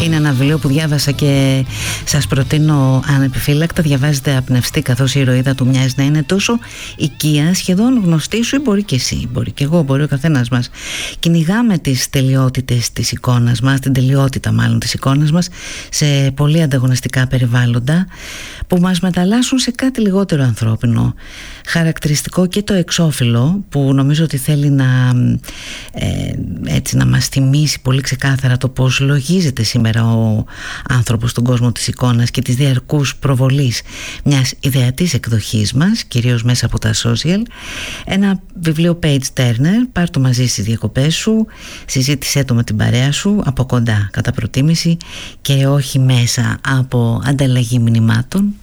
Είναι ένα βιβλίο που διάβασα και σας προτείνω ανεπιφύλακτα. Διαβάζετε απνευστή, καθώς η ηρωίδα του μοιάζει να είναι τόσο οικία, σχεδόν γνωστή σου, ή μπορεί και εσύ, μπορεί και εγώ, μπορεί ο καθένας μας. Κυνηγάμε τις τελειότητες της εικόνας μας, την τελειότητα μάλλον της εικόνας μας, σε πολύ ανταγωνιστικά περιβάλλοντα που μας μεταλλάσσουν σε κάτι λιγότερο ανθρώπινο. Χαρακτηριστικό και το εξώφυλλο, που νομίζω ότι θέλει να μας θυμίσει πολύ ξεκάθαρα το πώς λογίζεται σήμερα ο άνθρωπος στον κόσμο της εικόνας και της διαρκούς προβολής μιας ιδεατής εκδοχής μας, κυρίως μέσα από τα social. Ένα βιβλίο page turner, πάρ' το μαζί στις διακοπές σου, συζήτησέ το με την παρέα σου από κοντά κατά προτίμηση και όχι μέσα από ανταλλαγή μηνυμάτων.